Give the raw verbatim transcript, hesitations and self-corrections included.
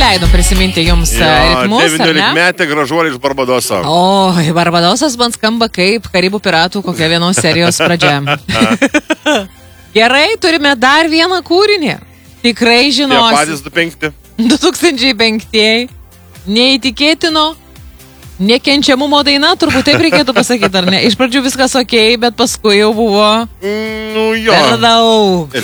leidom prisiminti jums Jo, ritmus, ar ne? devyniolikmetė gražuolė iš Barbadoso. O, Barbadosas man skamba kaip Karibų piratų kokia vienos serijos pradžia. Gerai, turime dar vieną kūrinį. Tikrai Tie žinosi. patys du penkti. du tūkstančiai penktieji. Neįtikėtino nekenčiamumo daina, turbūt taip reikėtų pasakyti, ar ne? Iš pradžių viskas okei, bet paskui jau buvo Mm, nu jo. per daug.